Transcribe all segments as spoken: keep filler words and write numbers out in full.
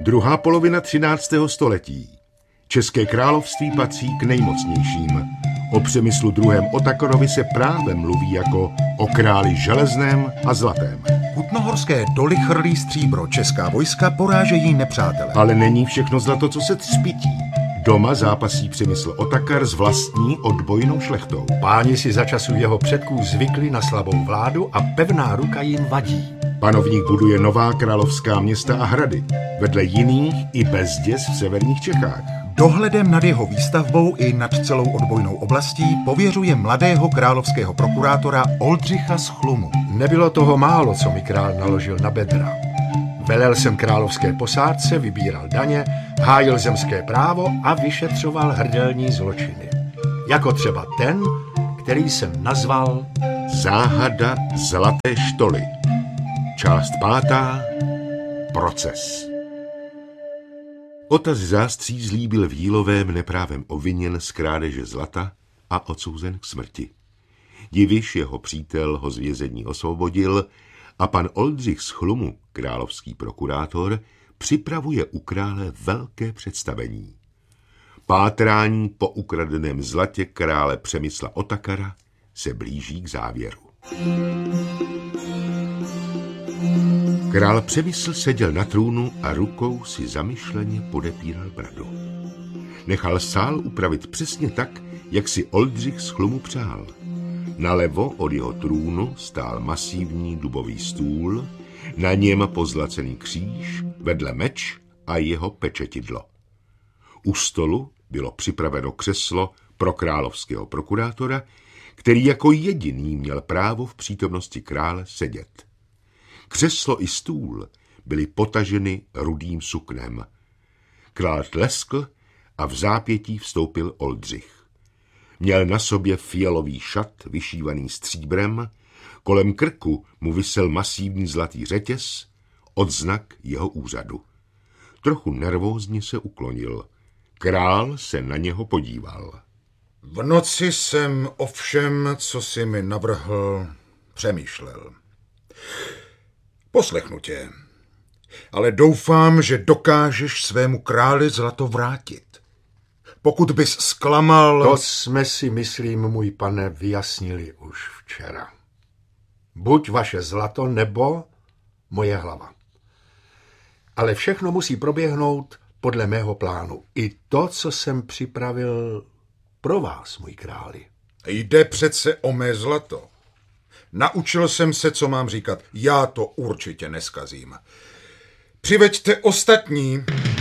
Druhá polovina třináctého století. České království patří k nejmocnějším. O Přemyslu druhém. Otakorovi se právem mluví jako o králi železném a zlatém. Kutnohorské doly chrlí stříbro, česká vojska porážejí nepřátele. Ale není všechno zlato, co se třpití. Doma zápasí Přemysl Otakar s vlastní odbojnou šlechtou. Páni si za časů jeho předků zvykli na slabou vládu a pevná ruka jim vadí. Panovník buduje nová královská města a hrady, vedle jiných i bezděs v severních Čechách. Dohledem nad jeho výstavbou i nad celou odbojnou oblastí pověřuje mladého královského prokurátora Oldřicha z Chlumu. Nebylo toho málo, co mi král naložil na bedra. Velel jsem královské posádce, vybíral daně, hájil zemské právo a vyšetřoval hrdelní zločiny. Jako třeba ten, který jsem nazval Záhada zlaté štoly. Část pátá. Proces. Otaz zástřízlý byl v Jílovém neprávem obviněn z krádeže zlata a odsouzen k smrti. Diviš, jeho přítel, ho z vězení osvobodil a pan Oldřich z Chlumu, královský prokurátor, připravuje u krále velké představení. Pátrání po ukradeném zlatě krále Přemysla Otakara se blíží k závěru. Král Přemysl seděl na trůnu a rukou si zamyšleně podepíral bradu. Nechal sál upravit přesně tak, jak si Oldřich z Chlumu přál. Nalevo od jeho trůnu stál masivní dubový stůl, na něm pozlacený kříž, vedle meč a jeho pečetidlo. U stolu bylo připraveno křeslo pro královského prokurátora, který jako jediný měl právo v přítomnosti krále sedět. Křeslo i stůl byly potaženy rudým suknem. Král tleskl a v zápětí vstoupil Oldřich. Měl na sobě fialový šat vyšívaný stříbrem, kolem krku mu visel masivní zlatý řetěz, odznak jeho úřadu. Trochu nervózně se uklonil. Král se na něho podíval. V noci jsem o všem, co jsi mi navrhl, přemýšlel. Poslechnu tě, ale doufám, že dokážeš svému králi zlato vrátit. Pokud bys zklamal... To jsme si, myslím, můj pane, vyjasnili už včera. Buď vaše zlato, nebo moje hlava. Ale všechno musí proběhnout podle mého plánu. I to, co jsem připravil pro vás, můj králi. Jde přece o mé zlato. Naučil jsem se, co mám říkat. Já to určitě neskazím. Přiveďte ostatní.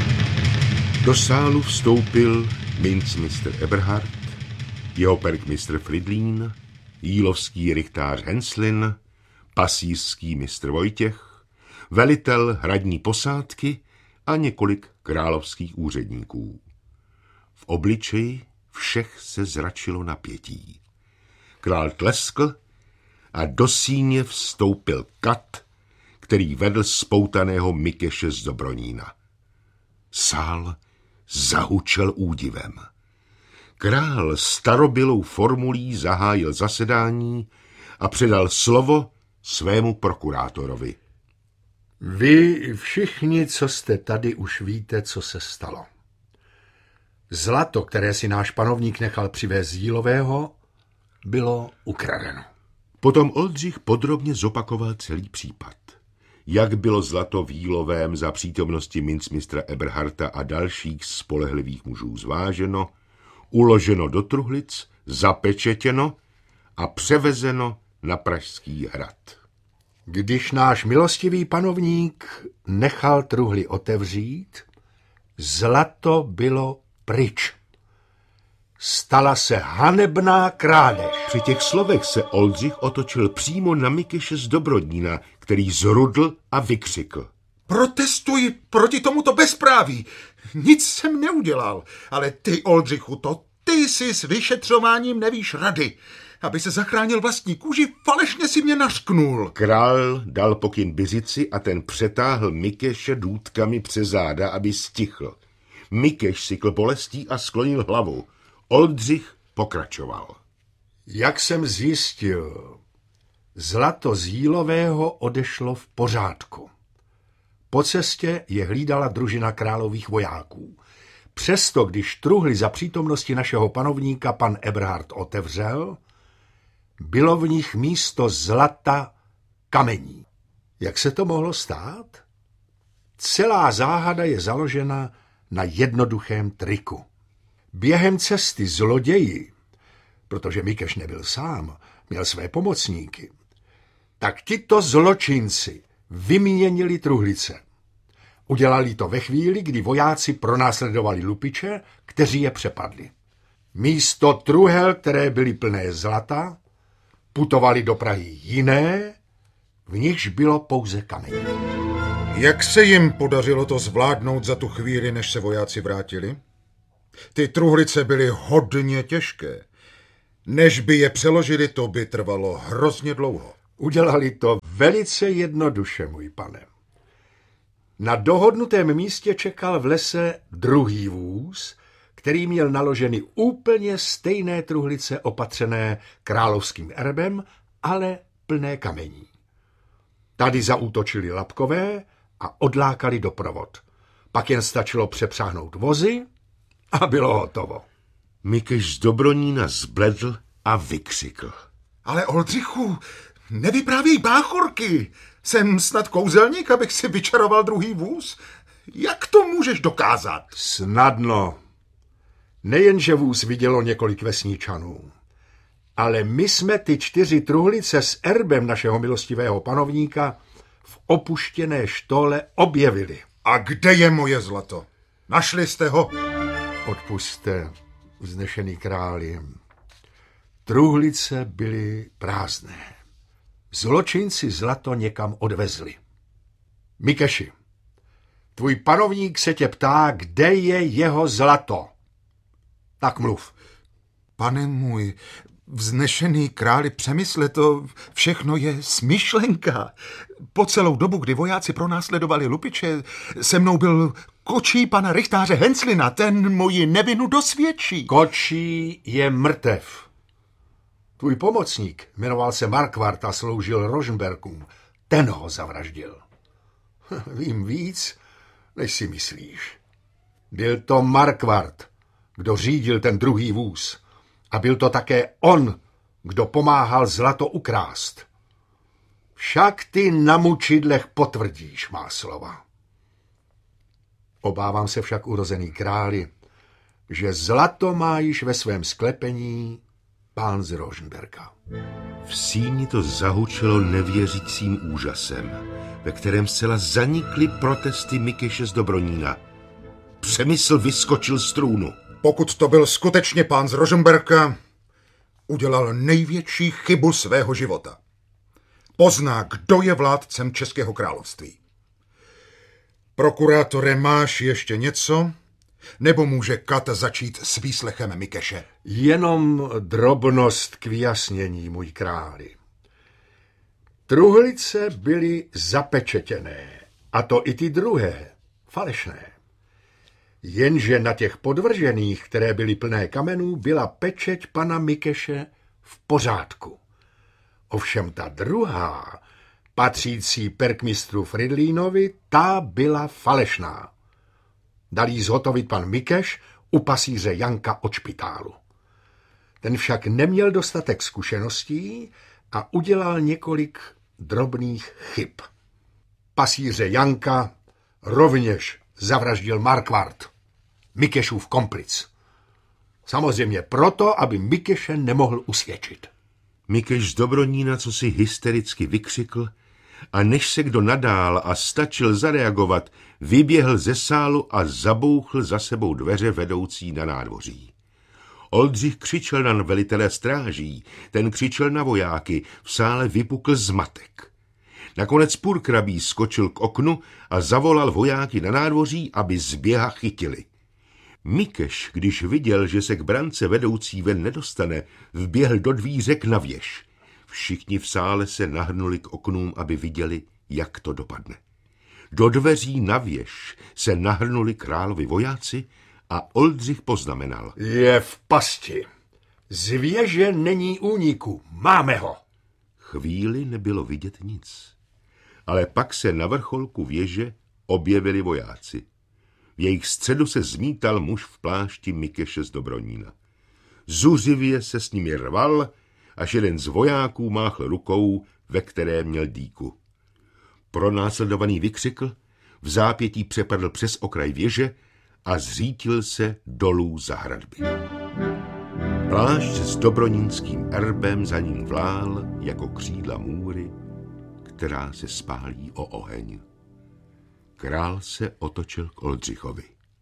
Do sálu vstoupil mincmistr Eberhard, jeho perkmistr Fridlín, jílovský rychtář Henslin, pasířský mistr Vojtěch, velitel hradní posádky a několik královských úředníků. V obličeji všech se zračilo napětí. Král tleskl a do síně vstoupil kat, který vedl spoutaného Mikeše z Dobronína. Sál zahučel údivem. Král starobylou formulí zahájil zasedání a předal slovo svému prokurátorovi. Vy všichni, co jste tady, už víte, co se stalo. Zlato, které si náš panovník nechal přivést z Jílového, bylo ukradeno. Potom Oldřich podrobně zopakoval celý případ. Jak bylo zlato v Jílovém za přítomnosti mincmistra Eberharta a dalších spolehlivých mužů zváženo, uloženo do truhlic, zapečetěno a převezeno na Pražský hrad. Když náš milostivý panovník nechal truhly otevřít, zlato bylo pryč. Stala se hanebná krádež. Při těch slovech se Oldřich otočil přímo na Mikeše z Dobrodnína, který zrudl a vykřikl. Protestuji proti tomuto bezpráví. Nic jsem neudělal, ale ty, Oldřichu, to ty si s vyšetřováním nevíš rady. Aby se zachránil vlastní kůži, falešně si mě nařknul. Král dal pokyn Biřici a ten přetáhl Mikeše důtkami přes záda, aby stichl. Mikeš sykl bolestí a sklonil hlavu. Oldřich pokračoval. Jak jsem zjistil, zlato z Jílového odešlo v pořádku. Po cestě je hlídala družina králových vojáků. Přesto, když truhly za přítomnosti našeho panovníka pan Eberhard otevřel, bylo v nich místo zlata kamení. Jak se to mohlo stát? Celá záhada je založena na jednoduchém triku. Během cesty zloději, protože Mikeš nebyl sám, měl své pomocníky, tak tito zločinci vyměnili truhlice. Udělali to ve chvíli, kdy vojáci pronásledovali lupiče, kteří je přepadli. Místo truhel, které byly plné zlata, putovali do Prahy jiné, v nichž bylo pouze kamení. Jak se jim podařilo to zvládnout za tu chvíli, než se vojáci vrátili? Ty truhlice byly hodně těžké. Než by je přeložili, to by trvalo hrozně dlouho. Udělali to velice jednoduše, můj pane. Na dohodnutém místě čekal v lese druhý vůz, který měl naloženy úplně stejné truhlice opatřené královským erbem, ale plné kamení. Tady zaútočili Lapkové a odlákali doprovod. Pak jen stačilo přepřáhnout vozy a bylo hotovo. Mikeš z Dobronína zbledl a vykřikl. Ale Oldřichu, nevyprávěj báchorky. Jsem snad kouzelník, abych si vyčaroval druhý vůz. Jak to můžeš dokázat? Snadno. Nejenže vůz vidělo několik vesničanů, ale my jsme ty čtyři truhlice s erbem našeho milostivého panovníka v opuštěné štole objevili. A kde je moje zlato? Našli jste ho? Odpusťte, vznešený králi. Truhlice byly prázdné. Zločinci zlato někam odvezli. Mikeši, tvůj panovník se tě ptá, kde je jeho zlato. Tak mluv. Pane můj, vznešený králi, přemysle, to všechno je smyšlenka. Po celou dobu, kdy vojáci pronásledovali lupiče, se mnou byl kočí pana rychtáře Henslina, ten moji nevinu dosvědčí. Kočí je mrtev. Tvůj pomocník jmenoval se Markvart a sloužil Rožmberkům. Ten ho zavraždil. Vím víc, než si myslíš. Byl to Markvart, kdo řídil ten druhý vůz. A byl to také on, kdo pomáhal zlato ukrást. Však ty na mučidlech potvrdíš má slova. Obávám se však, urozený králi, že zlato má již ve svém sklepení pán z Rožmberka. V síni to zahučelo nevěřícím úžasem, ve kterém zcela zanikly protesty Mikeše z Dobronína. Přemysl vyskočil z trůnu. Pokud to byl skutečně pán z Rožmberka, udělal největší chybu svého života. Pozná, kdo je vládcem Českého království. Prokurátore, máš ještě něco? Nebo může Kat začít s výslechem Mikeše? Jenom drobnost k vyjasnění, můj králi. Truhlice byly zapečetěné, a to i ty druhé, falešné. Jenže na těch podvržených, které byly plné kamenů, byla pečeť pana Mikeše v pořádku. Ovšem ta druhá, patřící perkmistru Fridlínovi, ta byla falešná. Dal jí zhotovit pan Mikeš u pasíře Janka od špitálu. Ten však neměl dostatek zkušeností a udělal několik drobných chyb. Pasíře Janka rovněž zavraždil Markvart, Mikešův komplic. Samozřejmě proto, aby Mikeše nemohl usvědčit. Mikeš z Dobronína co si hystericky vykřikl a než se kdo nadál a stačil zareagovat, vyběhl ze sálu a zabouchl za sebou dveře vedoucí na nádvoří. Oldřich křičel na velitele stráží, ten křičel na vojáky, v sále vypukl zmatek. Nakonec purkrabí skočil k oknu a zavolal vojáky na nádvoří, aby zběha chytili. Mikeš, když viděl, že se k brance vedoucí ven nedostane, vběhl do dvířek na věž. Všichni v sále se nahrnuli k oknům, aby viděli, jak to dopadne. Do dveří na věž se nahrnuli královi vojáci a Oldřich poznamenal. Je v pasti. Z věže není úniku. Máme ho. Chvíli nebylo vidět nic. Ale pak se na vrcholku věže objevili vojáci. V jejich středu se zmítal muž v plášti Mikeše z Dobronína. Zuřivě se s nimi rval, až jeden z vojáků máchl rukou, ve které měl dýku. Pronásledovaný vykřikl, v zápětí přepadl přes okraj věže a zřítil se dolů za hradby. Plášť s dobronínským erbem za ním vlál jako křídla můry, která se spálí o oheň. Král se otočil k Oldřichovi.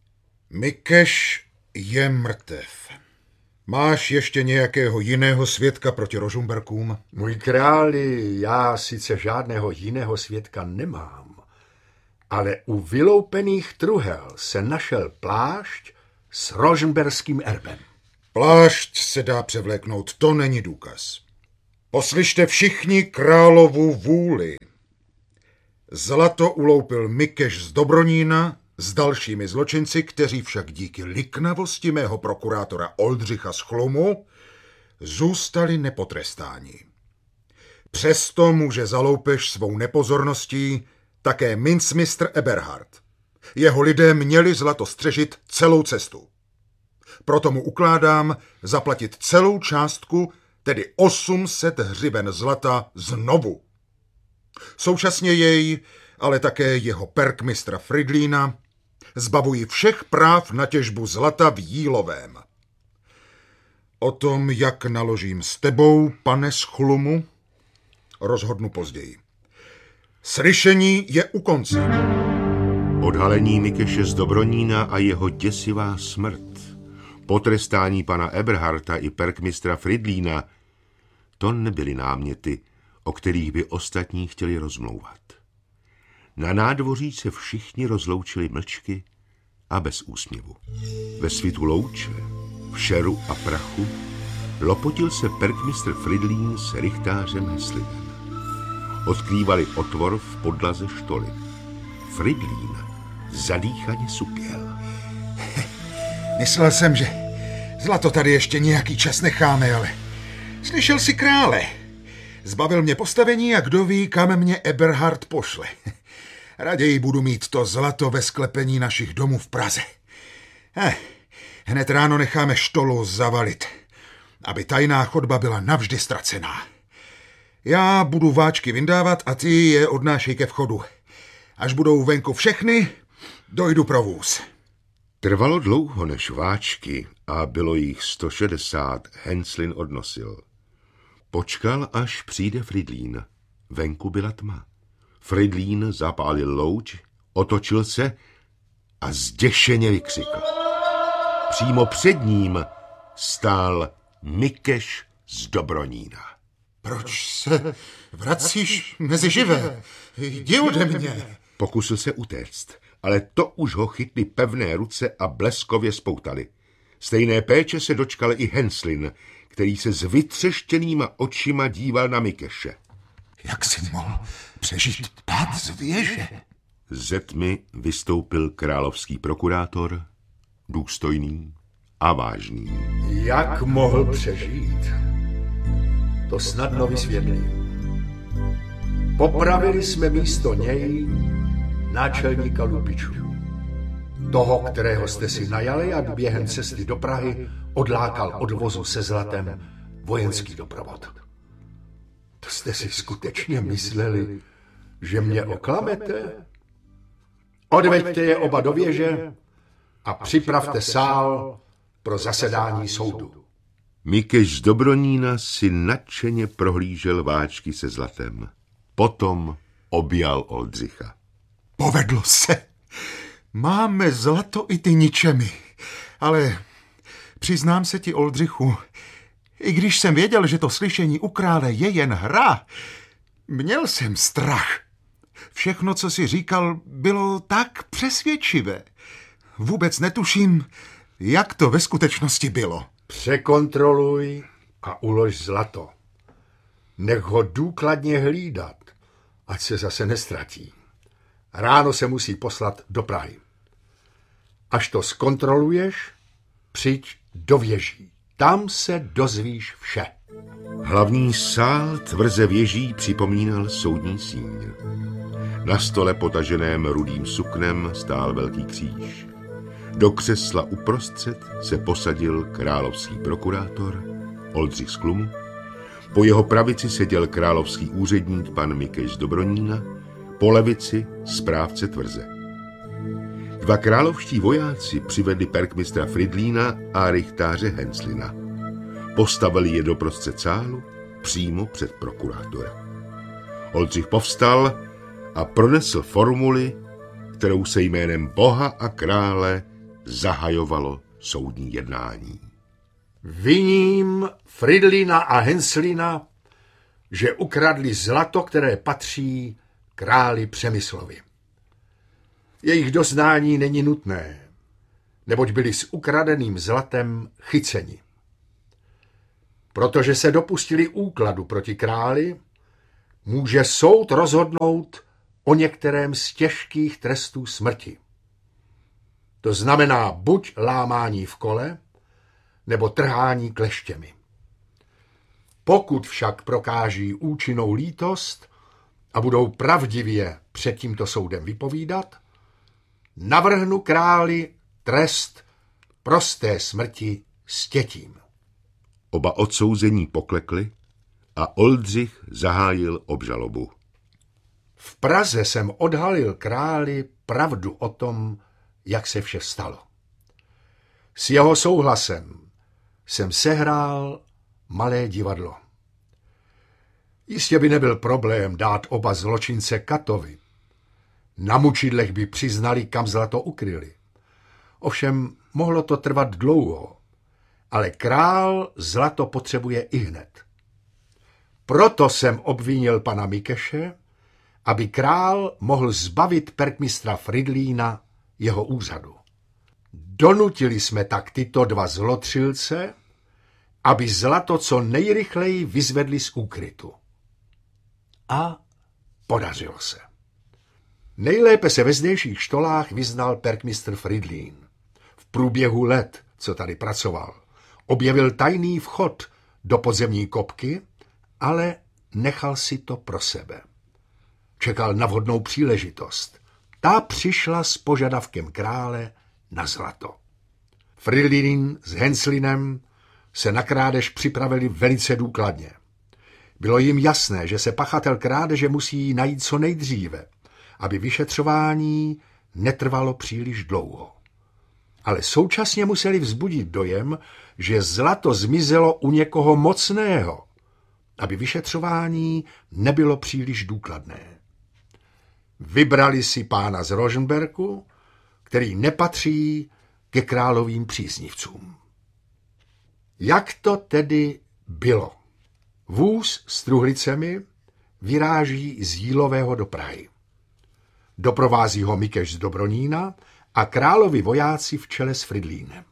Mikeš je mrtev. Máš ještě nějakého jiného svědka proti Rožumberkům? Můj králi, já sice žádného jiného svědka nemám, ale u vyloupených truhel se našel plášť s rožmberským erbem. Plášť se dá převléknout, to není důkaz. Poslyšte všichni královu vůli. Zlato uloupil Mikeš z Dobronína s dalšími zločinci, kteří však díky liknavosti mého prokurátora Oldřicha z Chlumu zůstali nepotrestáni. Přesto může za loupež svou nepozorností také mincmistr Eberhard. Jeho lidé měli zlato střežit celou cestu. Proto mu ukládám zaplatit celou částku, tedy osm set hřiven zlata znovu. Současně jej, ale také jeho perkmistra Fridlína, zbavují všech práv na těžbu zlata v Jílovém. O tom, jak naložím s tebou, pane z Chlumu, rozhodnu později. Slyšení je u konce. Odhalení Mikeše z Dobronína a jeho děsivá smrt, potrestání pana Eberharta i perkmistra Fridlína, to nebyly náměty, o kterých by ostatní chtěli rozmlouvat. Na nádvoří se všichni rozloučili mlčky a bez úsměvu. Ve svitu louče, v šeru a prachu lopotil se perkmistr Fridlín s rychtářem Heslinem. Odkrývali otvor v podlaze štoly. Fridlín zadýchaně supěl. Myslel jsem, že zlato tady ještě nějaký čas necháme, ale slyšel si krále. Zbavil mě postavení a kdo ví, kam mě Eberhard pošle. Raději budu mít to zlato ve sklepení našich domů v Praze. Eh, hned ráno necháme štolu zavalit, aby tajná chodba byla navždy ztracená. Já budu váčky vyndávat a ty je odnášej ke vchodu. Až budou venku všechny, dojdu pro vůz. Trvalo dlouho, než váčky, a bylo jich sto šedesát, Henslin odnosil. Počkal, až přijde Fridlín. Venku byla tma. Fridlín zapálil louč, otočil se a zděšeně vykřikl. Přímo před ním stál Mikeš z Dobronína. Proč se vracíš mezi živé? Jdi ode mě. Pokusil se utéct, ale to už ho chytly pevné ruce a bleskově spoutali. Stejné péče se dočkal i Henslin, který se s vytřeštěnýma očima díval na Mikeše. Jak jsi mohl přežít pád z věže? Ze tmy vystoupil královský prokurátor, důstojný a vážný. Jak mohl přežít? To snadno vysvětlím. Popravili jsme místo něj náčelníka lupičů. Toho, kterého jste si najali, aby během cesty do Prahy odlákal od vozu se zlatem vojenský doprovod. To jste si skutečně mysleli, že mě oklamete? Odveďte je oba do věže a připravte sál pro zasedání soudu. Mikeš z Dobronína si nadšeně prohlížel váčky se zlatem. Potom objal Oldřicha. Povedlo se. Máme zlato i ty ničemi. Ale přiznám se ti, Oldřichu, i když jsem věděl, že to slyšení u krále je jen hra, měl jsem strach. Všechno, co si říkal, bylo tak přesvědčivé. Vůbec netuším, jak to ve skutečnosti bylo. Překontroluj a ulož zlato. Nech ho důkladně hlídat, ať se zase nestratí. Ráno se musí poslat do Prahy. Až to zkontroluješ, přijď do věží. Tam se dozvíš vše. Hlavní sál tvrze věží připomínal soudní síň. Na stole potaženém rudým suknem stál velký kříž. Do křesla uprostřed se posadil královský prokurátor Oldřich z Chlumu. Po jeho pravici seděl královský úředník pan Mikeš z Dobronína, po levici správce tvrze. Dva královští vojáci přivedli perkmistra Fridlína a rychtáře Henslina. Postavili je doprostřed sálu, přímo před prokurátora. Oldřich povstal a pronesl formuli, kterou se jménem Boha a krále zahajovalo soudní jednání. Viním Fridlína a Henslina, že ukradli zlato, které patří králi Přemyslovi. Jejich doznání není nutné, neboť byli s ukradeným zlatem chyceni. Protože se dopustili úkladu proti králi, může soud rozhodnout o některém z těžkých trestů smrti. To znamená buď lámání v kole, nebo trhání kleštěmi. Pokud však prokáží účinnou lítost a budou pravdivě před tímto soudem vypovídat, navrhnu králi trest prosté smrti stětím. Oba odsouzení poklekli a Oldřich zahájil obžalobu. V Praze jsem odhalil králi pravdu o tom, jak se vše stalo. S jeho souhlasem jsem sehrál malé divadlo. Jistě by nebyl problém dát oba zločince Katovi. Na mučidlech by přiznali, kam zlato ukryli. Ovšem mohlo to trvat dlouho, ale král zlato potřebuje ihned. Proto jsem obvinil pana Mikeše, aby král mohl zbavit perkmistra Fridlína jeho úřadu. Donutili jsme tak tyto dva zlotřilce, aby zlato co nejrychleji vyzvedli z úkrytu. A podařilo se. Nejlépe se ve zdejších štolách vyznal perkmistr Fridlín. V průběhu let, co tady pracoval, objevil tajný vchod do podzemní kopky, ale nechal si to pro sebe. Čekal na vhodnou příležitost. Ta přišla s požadavkem krále na zlato. Fridlín s Henslinem se na krádež připravili velice důkladně. Bylo jim jasné, že se pachatel krádeže musí najít co nejdříve, aby vyšetřování netrvalo příliš dlouho. Ale současně museli vzbudit dojem, že zlato zmizelo u někoho mocného, aby vyšetřování nebylo příliš důkladné. Vybrali si pána z Rožmberku, který nepatří ke královým příznivcům. Jak to tedy bylo? Vůz s truhlicemi vyráží z Jílového do Prahy. Doprovází ho Mikeš z Dobronína a královi vojáci v čele s Fridlínem.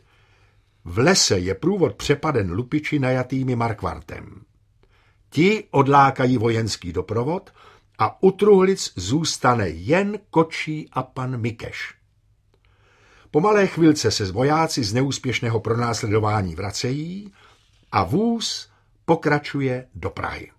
V lese je průvod přepaden lupiči najatými Markvartem. Ti odlákají vojenský doprovod a u truhlic zůstane jen Kočí a pan Mikeš. Po malé chvilce se z vojáci z neúspěšného pronásledování vracejí a vůz pokračuje do Prahy.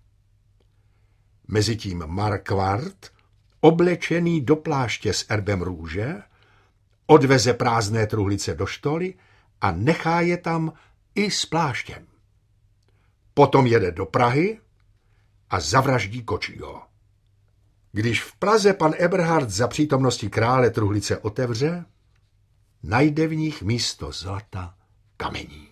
Mezitím Markvart, oblečený do pláště s erbem růže, odveze prázdné truhlice do štoly a nechá je tam i s pláštěm. Potom jede do Prahy a zavraždí Kočího. Když v Praze pan Eberhard za přítomnosti krále truhlice otevře, najde v nich místo zlata kamení.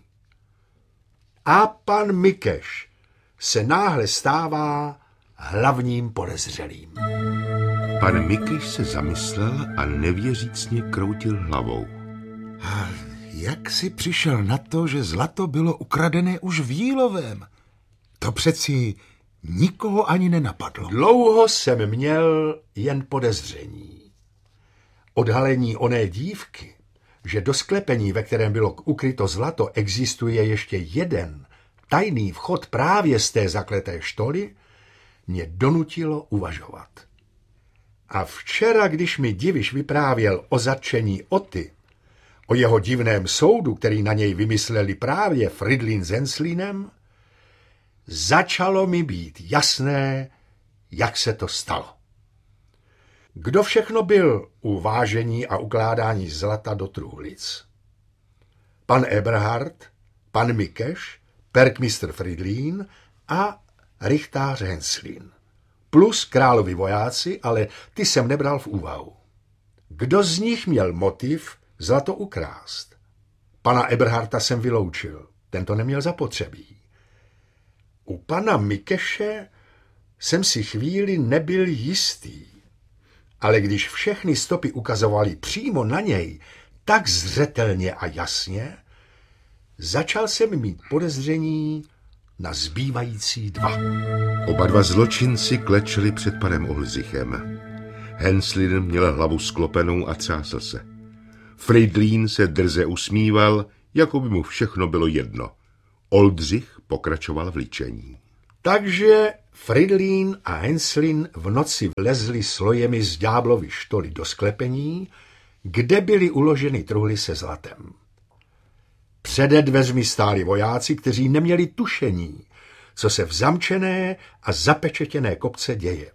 A pan Mikeš se náhle stává hlavním podezřelým. Pan Mikeš se zamyslel a nevěřícně kroutil hlavou. A jak si přišel na to, že zlato bylo ukradené už v Jílovém? To přeci nikoho ani nenapadlo. Dlouho jsem měl jen podezření. Odhalení oné dívky, že do sklepení, ve kterém bylo ukryto zlato, existuje ještě jeden tajný vchod právě z té zakleté štoly, mě donutilo uvažovat. A včera, když mi Diviš vyprávěl o zatčení Oty, o jeho divném soudu, který na něj vymysleli právě Fridlín s Henslinem, začalo mi být jasné, jak se to stalo. Kdo všechno byl u vážení a ukládání zlata do truhlic? Pan Eberhard, pan Mikeš, perkmistr Fridlín a rychtář Henslin. Plus královi vojáci, ale ty jsem nebral v úvahu. Kdo z nich měl motiv zlato ukrást? Pana Eberharta jsem vyloučil, ten to neměl zapotřebí. U pana Mikeše jsem si chvíli nebyl jistý, ale když všechny stopy ukazovaly přímo na něj, tak zřetelně a jasně, začal jsem mít podezření na zbývající dva. Oba dva zločinci klečeli před panem Oldřichem. Henslin měl hlavu sklopenou a třásl se. Fridlín se drze usmíval, jako by mu všechno bylo jedno. Oldřich pokračoval v líčení. Takže Fridlín a Henslin v noci vlezli slojemi z ďáblovy štoly do sklepení, kde byly uloženy truhly se zlatem. Přede dveřmi stáli vojáci, kteří neměli tušení, co se v zamčené a zapečetěné kopce děje.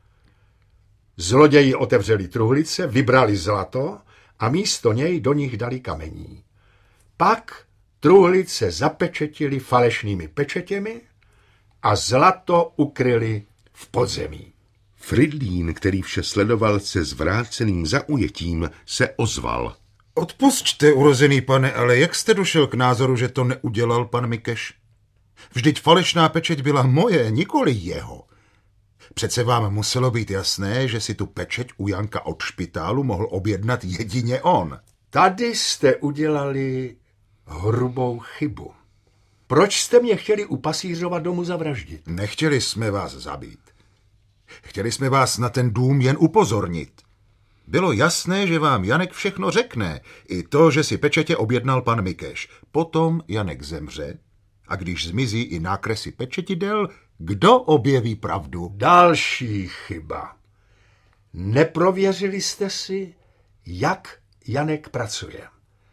Zloději otevřeli truhlice, vybrali zlato a místo něj do nich dali kamení. Pak truhlice zapečetili falešnými pečetěmi a zlato ukryli v podzemí. Fridlín, který vše sledoval se zvráceným zaujetím, se ozval. Odpusťte, urozený pane, ale jak jste došel k názoru, že to neudělal pan Mikeš? Vždyť falešná pečeť byla moje, nikoli jeho. Přece vám muselo být jasné, že si tu pečeť u Janka od špitálu mohl objednat jedině on. Tady jste udělali hrubou chybu. Proč jste mě chtěli u pasířova domu zavraždit? Nechtěli jsme vás zabít. Chtěli jsme vás na ten dům jen upozornit. Bylo jasné, že vám Janek všechno řekne, i to, že si pečetě objednal pan Mikeš. Potom Janek zemře a když zmizí i nákresy pečetidel, kdo objeví pravdu? Další chyba. Neprověřili jste si, jak Janek pracuje.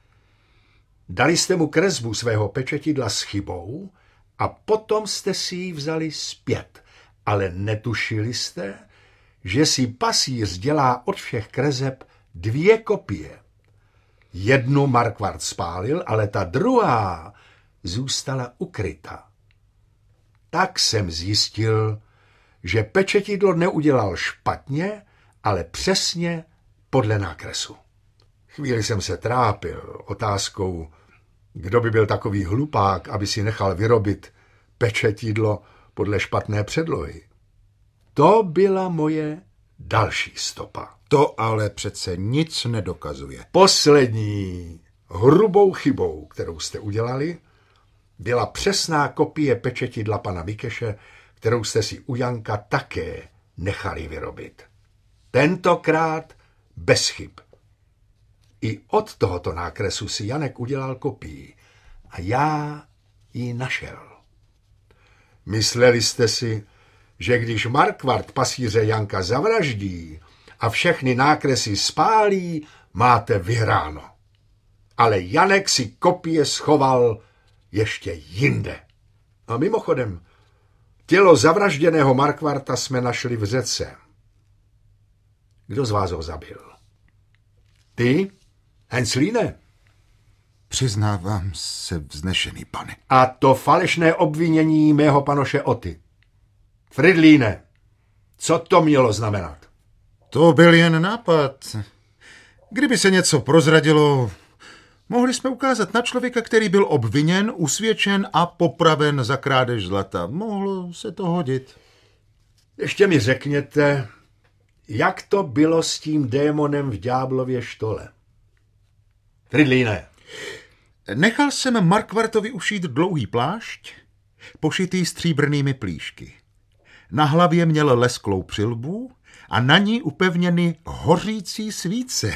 Dali jste mu kresbu svého pečetidla s chybou a potom jste si ji vzali zpět, ale netušili jste, že si pasíř dělá od všech kreseb dvě kopie. Jednu Markvart spálil, ale ta druhá zůstala ukryta. Tak jsem zjistil, že pečetidlo neudělal špatně, ale přesně podle nákresu. Chvíli jsem se trápil otázkou, kdo by byl takový hlupák, aby si nechal vyrobit pečetidlo podle špatné předlohy. To byla moje další stopa. To ale přece nic nedokazuje. Poslední hrubou chybou, kterou jste udělali, byla přesná kopie pečetidla pana Mikeše, kterou jste si u Janka také nechali vyrobit. Tentokrát bez chyb. I od tohoto nákresu si Janek udělal kopii a já ji našel. Mysleli jste si, že když Markvart pasíře Janka zavraždí a všechny nákresy spálí, máte vyhráno. Ale Janek si kopie schoval ještě jinde. A mimochodem, tělo zavražděného Markvarta jsme našli v řece. Kdo z vás ho zabil? Ty, Henslíne? Přiznávám se, vznešený pane. A to falešné obvinění mého panoše Oty. Fridlíne, co to mělo znamenat? To byl jen nápad. Kdyby se něco prozradilo, mohli jsme ukázat na člověka, který byl obviněn, usvědčen a popraven za krádež zlata. Mohlo se to hodit. Ještě mi řekněte, jak to bylo s tím démonem v ďáblově štole? Fridlíne. Nechal jsem Markvartovi ušít dlouhý plášť, pošitý stříbrnými plíšky. Na hlavě měl lesklou přilbu a na ní upevněny hořící svíce.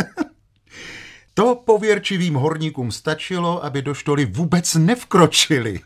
To pověrčivým horníkům stačilo, aby do štoly vůbec nevkročili.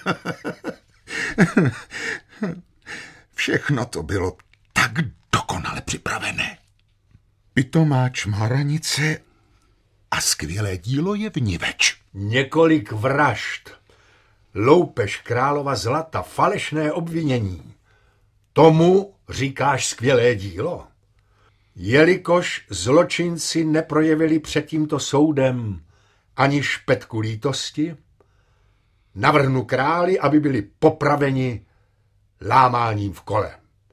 Všechno to bylo tak dokonale připravené. Pitomá čmaranice a skvělé dílo je vniveč. Několik vražd, loupež králova zlata, falešné obvinění. Tomu říkáš skvělé dílo? Jelikož zločinci neprojevili před tímto soudem ani špetku lítosti, navrhnu králi, aby byli popraveni lámáním v kole.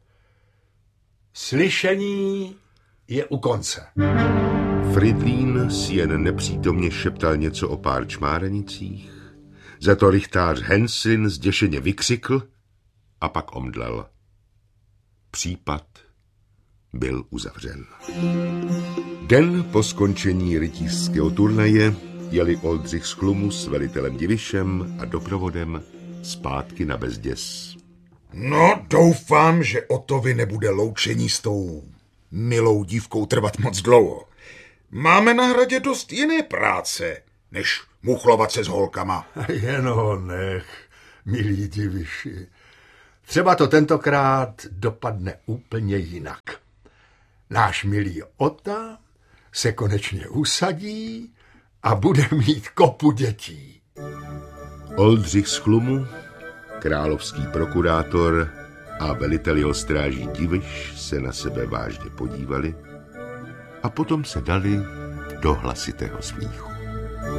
Slyšení je u konce. Fridlín si jen nepřítomně šeptal něco o pár čmárenicích, za to rychtář Henslin zděšeně vykřikl a pak omdlel. Případ byl uzavřen. Den po skončení rytířského turnaje jeli Oldřich z Chlumu s velitelem Divišem a doprovodem zpátky na Bezděs. No, doufám, že Otovi nebude loučení s tou milou dívkou trvat moc dlouho. Máme na hradě dost jiné práce, než muchlovat se s holkama. Jen ho nech, milí Diviši. Třeba to tentokrát dopadne úplně jinak. Náš milý Ota se konečně usadí a bude mít kopu dětí. Oldřich z Chlumu, královský prokurátor a velitel jeho stráží Diviš se na sebe vážně podívali a potom se dali do hlasitého smíchu.